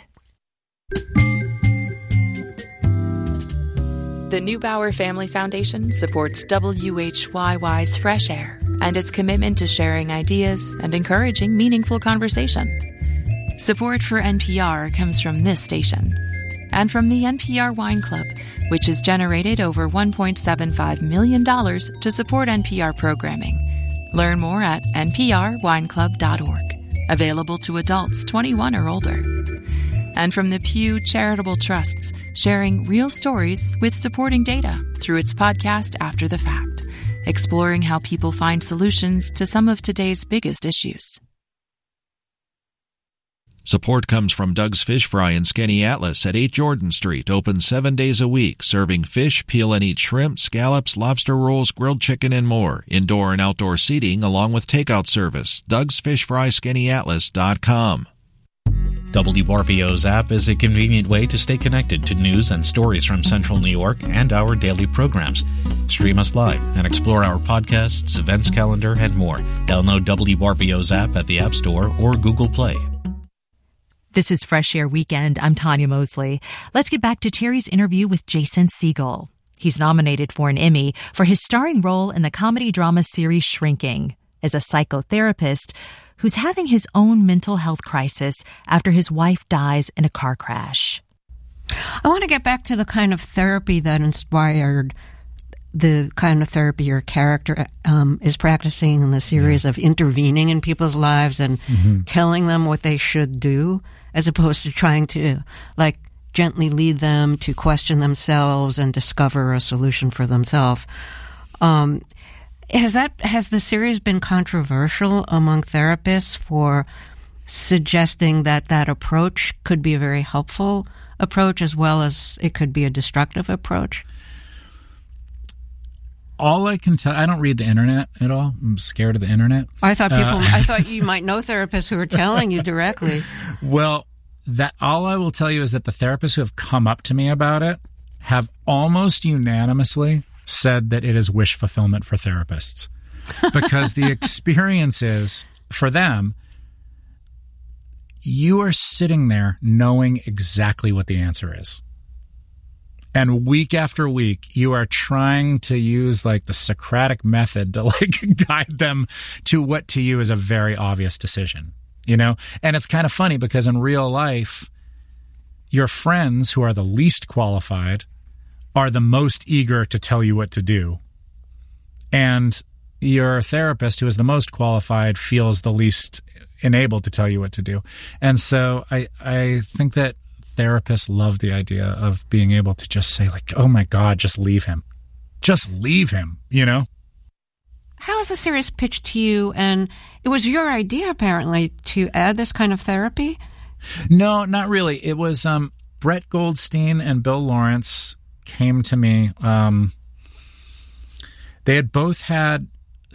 The Neubauer Family Foundation supports W H Y Y's Fresh Air and its commitment to sharing ideas and encouraging meaningful conversation. Support for N P R comes from this station and from the N P R Wine Club, which has generated over one point seven five million dollars to support N P R programming. Learn more at n p r wine club dot org. Available to adults twenty-one or older. And from the Pew Charitable Trusts, sharing real stories with supporting data through its podcast After the Fact, exploring how people find solutions to some of today's biggest issues. Support comes from Doug's Fish Fry in Skinny Atlas at eight Jordan Street, open seven days a week, serving fish, peel and eat shrimp, scallops, lobster rolls, grilled chicken, and more. Indoor and outdoor seating, along with takeout service. Doug's Fish Fry Skinny Atlas dot com. W R V O's app is a convenient way to stay connected to news and stories from Central New York and our daily programs. Stream us live and explore our podcasts, events calendar, and more. Download W R V O's app at the App Store or Google Play. This is Fresh Air Weekend. I'm Tanya Mosley. Let's get back to Terry's interview with Jason Segel. He's nominated for an Emmy for his starring role in the comedy drama series Shrinking as a psychotherapist who's having his own mental health crisis after his wife dies in a car crash. I want to get back to the kind of therapy that inspired the kind of therapy your character um, is practicing in the series yeah. of intervening in people's lives and mm-hmm. telling them what they should do, as opposed to trying to, like, gently lead them to question themselves and discover a solution for themselves. Um, has that has the series been controversial among therapists for suggesting that that approach could be a very helpful approach as well as it could be a destructive approach? All I can tell, I don't read the internet at all. I'm scared of the internet. I thought people, uh, I thought you might know therapists who are telling you directly. Well, that all I will tell you is that the therapists who have come up to me about it have almost unanimously said that it is wish fulfillment for therapists, because the experience is, for them, you are sitting there knowing exactly what the answer is. And week after week, you are trying to use like the Socratic method to like guide them to what to you is a very obvious decision, you know? And it's kind of funny because in real life, your friends who are the least qualified are the most eager to tell you what to do. And your therapist who is the most qualified feels the least enabled to tell you what to do. And so I, I think that therapists love the idea of being able to just say, like, oh my God, just leave him. Just leave him, you know? How was the series pitched to you? And it was your idea, apparently, to add this kind of therapy? No, not really. It was um, Brett Goldstein and Bill Lawrence came to me. Um, they had both had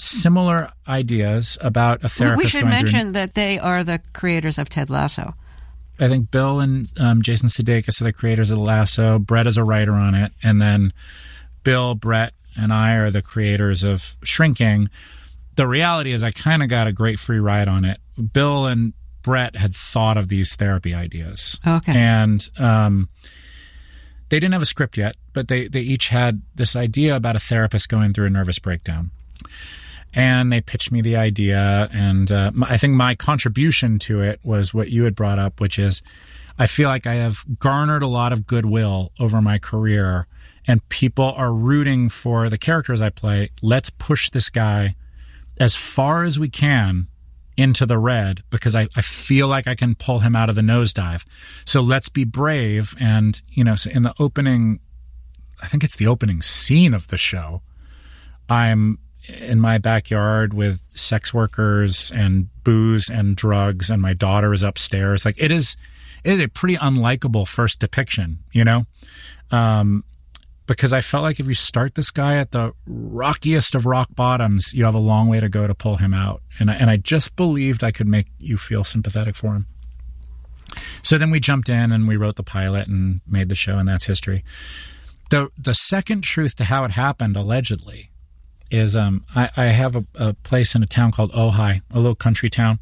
similar ideas about a therapist. We should going mention through, that they are the creators of Ted Lasso. I think Bill and um, Jason Sudeikis are the creators of Lasso. Brett is a writer on it. And then Bill, Brett, and I are the creators of Shrinking. The reality is I kind of got a great free ride on it. Bill and Brett had thought of these therapy ideas. Okay. And um, they didn't have a script yet, but they, they each had this idea about a therapist going through a nervous breakdown. And they pitched me the idea, and uh, my, I think my contribution to it was what you had brought up, which is I feel like I have garnered a lot of goodwill over my career, and people are rooting for the characters I play. Let's push this guy as far as we can into the red, because I, I feel like I can pull him out of the nosedive. So let's be brave. And, you know, so in the opening, I think it's the opening scene of the show, I'm in my backyard with sex workers and booze and drugs, and my daughter is upstairs. Like, it is, it is a pretty unlikable first depiction, you know? Um, because I felt like if you start this guy at the rockiest of rock bottoms, you have a long way to go to pull him out. And I, and I just believed I could make you feel sympathetic for him. So then we jumped in and we wrote the pilot and made the show, and that's history. The the second truth to how it happened, allegedly, is um, I, I have a, a place in a town called Ojai, a little country town.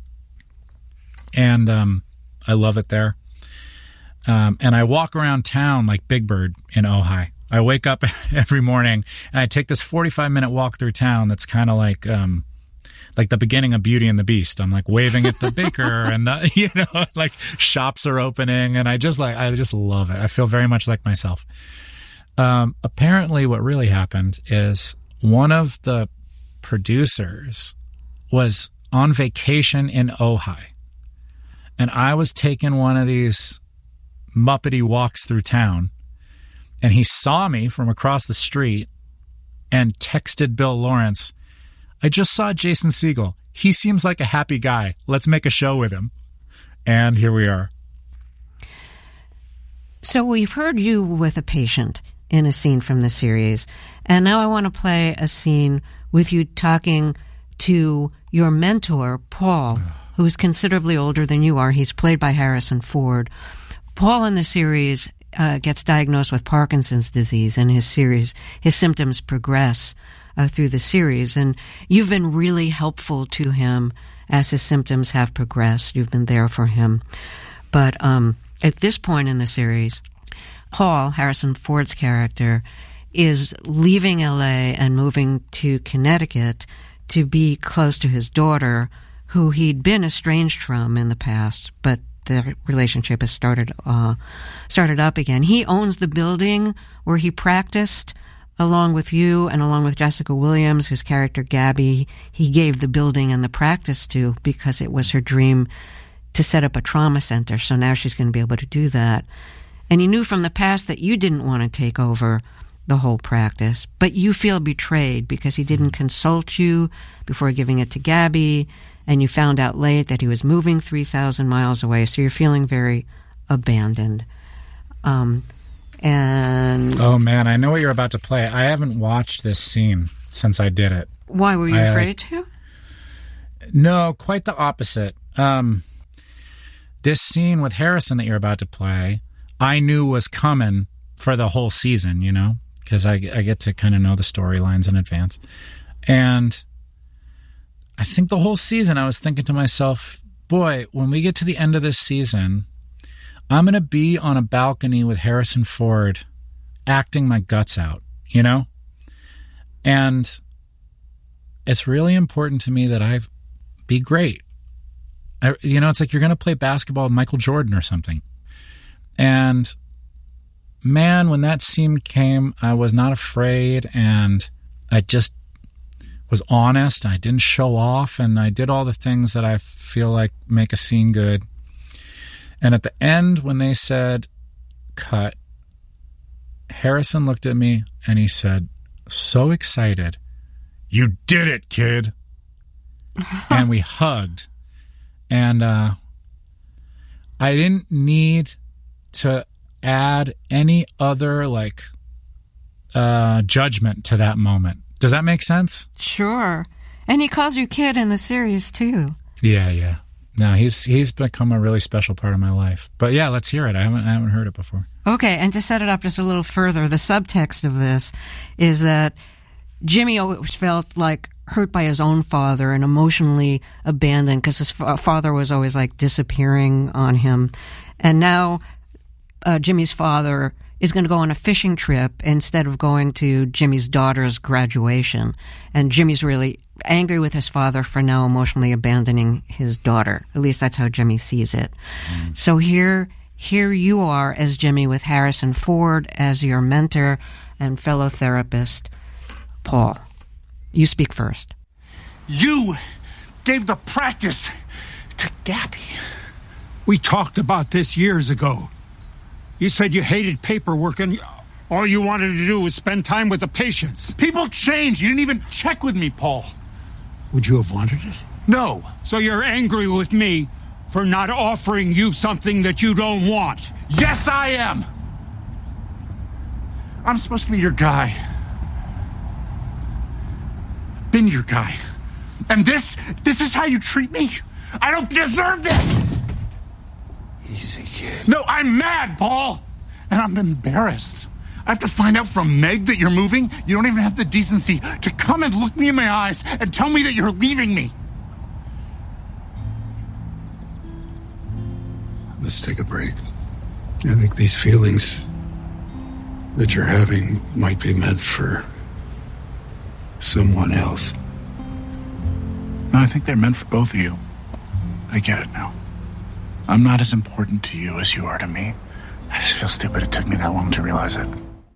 And um, I love it there. Um, and I walk around town like Big Bird in Ojai. I wake up every morning and I take this forty-five minute walk through town that's kind of like um, like the beginning of Beauty and the Beast. I'm like waving at the baker and the, you know, like shops are opening, and I just like I just love it. I feel very much like myself. Um, apparently what really happened is one of the producers was on vacation in Ojai, and I was taking one of these Muppety walks through town, and he saw me from across the street and texted Bill Lawrence, I just saw Jason Segel. He seems like a happy guy. Let's make a show with him. And here we are. So we've heard you with a patient in a scene from the series, and now I want to play a scene with you talking to your mentor, Paul, who is considerably older than you are. He's played by Harrison Ford. Paul in the series uh, gets diagnosed with Parkinson's disease, and his series, his symptoms progress uh, through the series. And you've been really helpful to him as his symptoms have progressed. You've been there for him. But um, at this point in the series, Paul, Harrison Ford's character, is leaving L A and moving to Connecticut to be close to his daughter, who he'd been estranged from in the past, but the relationship has started uh, started up again. He owns the building where he practiced, along with you and along with Jessica Williams, whose character Gabby, he gave the building and the practice to because it was her dream to set up a trauma center. So now she's going to be able to do that. And he knew from the past that you didn't want to take over the whole practice, but you feel betrayed because he didn't consult you before giving it to Gabby, and you found out late that he was moving three thousand miles away, so you're feeling very abandoned. Um, and oh, man, I know what you're about to play. I haven't watched this scene since I did it. Why, were you I, afraid to? No, quite the opposite. Um, this scene with Harrison that you're about to play, I knew was coming for the whole season, you know, because I, I get to kind of know the storylines in advance. And I think the whole season I was thinking to myself, boy, when we get to the end of this season, I'm going to be on a balcony with Harrison Ford acting my guts out, you know? And it's really important to me that I be great. I, you know, it's like you're going to play basketball with Michael Jordan or something. And man, when that scene came, I was not afraid, and I just was honest, and I didn't show off, and I did all the things that I feel like make a scene good. And at the end, when they said, cut, Harrison looked at me and he said, so excited, you did it, kid. And we hugged. And uh, I didn't need to add any other, like, uh, judgment to that moment. Does that make sense? Sure. And he calls you kid in the series, too. Yeah, yeah. No, he's he's become a really special part of my life. But yeah, let's hear it. I haven't I haven't heard it before. Okay, and to set it up just a little further, the subtext of this is that Jimmy always felt like hurt by his own father and emotionally abandoned because his fa- father was always like disappearing on him. And now uh, Jimmy's father is going to go on a fishing trip instead of going to Jimmy's daughter's graduation. And Jimmy's really angry with his father for now emotionally abandoning his daughter. At least that's how Jimmy sees it. Mm. So here, here you are as Jimmy with Harrison Ford as your mentor and fellow therapist, Paul. You speak first. You gave the practice to Gabby. We talked about this years ago. You said you hated paperwork and all you wanted to do was spend time with the patients. People change. You didn't even check with me, Paul. Would you have wanted it? No. So you're angry with me for not offering you something that you don't want? Yes, I am. I'm supposed to be your guy. Been your guy. And this, this is how you treat me? I don't deserve it! Easy, kid. No, I'm mad, Paul! And I'm embarrassed. I have to find out from Meg that you're moving. You don't even have the decency to come and look me in my eyes and tell me that you're leaving me. Let's take a break. I think these feelings that you're having might be meant for someone else. No, I think they're meant for both of you. I get it now. I'm not as important to you as you are to me. I just feel stupid it took me that long to realize it.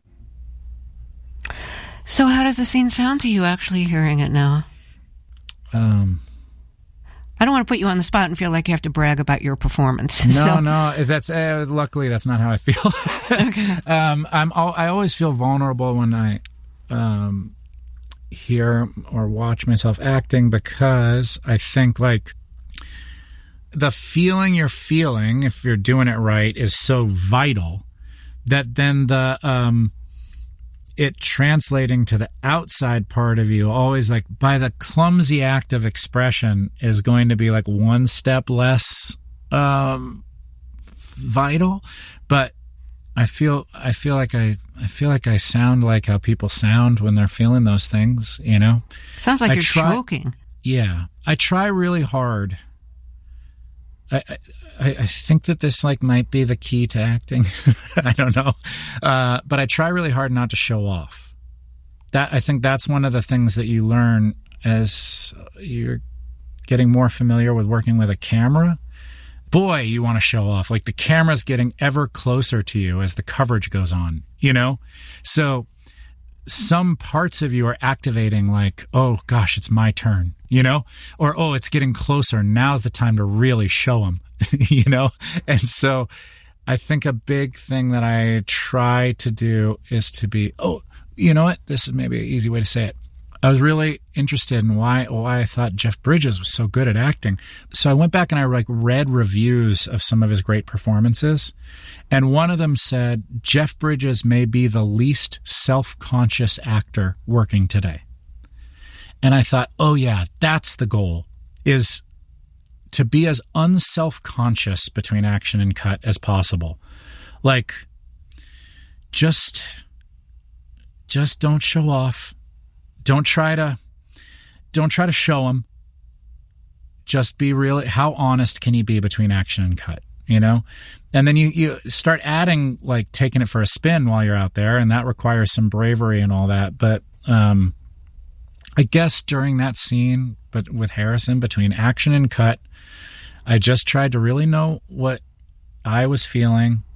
So how does the scene sound to you actually hearing it now? Um, I don't want to put you on the spot and feel like you have to brag about your performance. No, so. no, that's uh, luckily that's not how I feel. Okay. um, I'm al- I always feel vulnerable when I um, hear or watch myself acting because I think like the feeling you're feeling, if you're doing it right, is so vital that then the um, it translating to the outside part of you always like by the clumsy act of expression is going to be like one step less um, vital. But I feel I feel like I I feel like I sound like how people sound when they're feeling those things, you know? Sounds like I you're try, choking. Yeah. I try really hard. I, I I think that this like might be the key to acting. I don't know, uh, but I try really hard not to show off. That I think that's one of the things that you learn as you're getting more familiar with working with a camera. Boy, you want to show off. Like the camera's getting ever closer to you as the coverage goes on. You know, so some parts of you are activating like, oh gosh, it's my turn, you know, or, oh, it's getting closer. Now's the time to really show them, you know? And so I think a big thing that I try to do is to be, oh, you know what? This is maybe an easy way to say it. I was really interested in why why I thought Jeff Bridges was so good at acting. So I went back and I like read reviews of some of his great performances. And one of them said, Jeff Bridges may be the least self-conscious actor working today. And I thought, oh yeah, that's the goal, is to be as unself-conscious between action and cut as possible. Like, just, just don't show off. Don't try to, don't try to show them. Just be really, how honest can you be between action and cut, you know? And then you, you start adding, like, taking it for a spin while you're out there, and that requires some bravery and all that. But um, I guess during that scene, but with Harrison, between action and cut, I just tried to really know what I was feeling.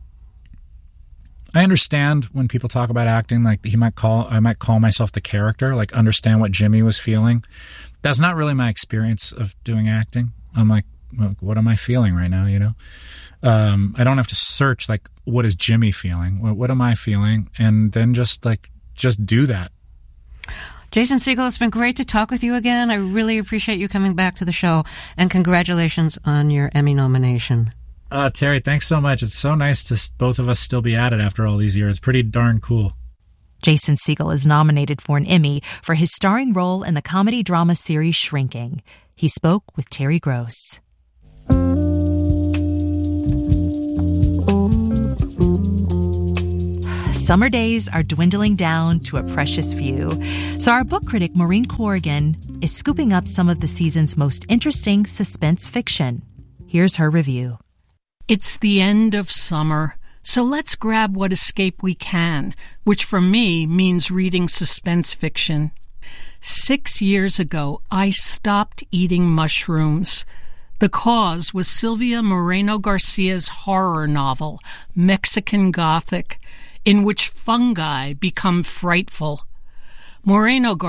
I understand when people talk about acting, like he might call, I might call myself the character, like understand what Jimmy was feeling. That's not really my experience of doing acting. I'm like, well, what am I feeling right now? You know, um, I don't have to search like, what is Jimmy feeling? What, what am I feeling? And then just like, just do that. Jason Segel, it's been great to talk with you again. I really appreciate you coming back to the show, and congratulations on your Emmy nomination. Uh, Terry, thanks so much. It's so nice to both of us still be at it after all these years. Pretty darn cool. Jason Segel is nominated for an Emmy for his starring role in the comedy drama series Shrinking. He spoke with Terry Gross. Summer days are dwindling down to a precious few, so our book critic Maureen Corrigan is scooping up some of the season's most interesting suspense fiction. Here's her review. It's the end of summer, so let's grab what escape we can, which for me means reading suspense fiction. Six years ago, I stopped eating mushrooms. The cause was Silvia Moreno Garcia's horror novel, Mexican Gothic, in which fungi become frightful. Moreno